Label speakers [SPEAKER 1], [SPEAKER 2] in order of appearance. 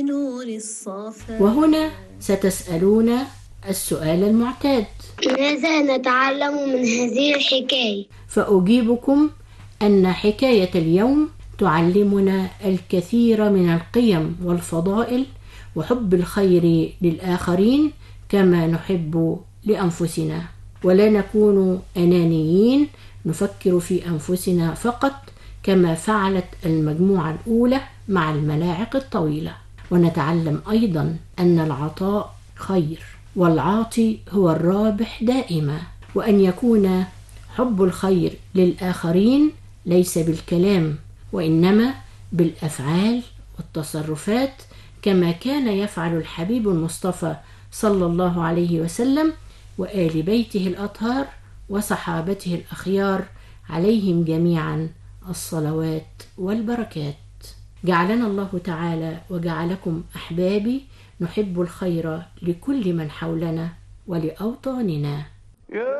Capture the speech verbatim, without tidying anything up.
[SPEAKER 1] وهنا ستسألون السؤال المعتاد:
[SPEAKER 2] ماذا نتعلم من هذه الحكاية؟
[SPEAKER 1] فأجيبكم أن حكاية اليوم تعلمنا الكثير من القيم والفضائل وحب الخير للآخرين كما نحب لأنفسنا، ولا نكون أنانيين نفكر في أنفسنا فقط كما فعلت المجموعة الأولى مع الملاعق الطويلة. ونتعلم أيضا أن العطاء خير، والعاطي هو الرابح دائما، وأن يكون حب الخير للآخرين ليس بالكلام وإنما بالأفعال والتصرفات، كما كان يفعل الحبيب المصطفى صلى الله عليه وسلم وآل بيته الأطهار وصحابته الأخيار عليهم جميعا الصلوات والبركات. جعلنا الله تعالى وجعلكم أحبابي نحب الخير لكل من حولنا ولأوطاننا.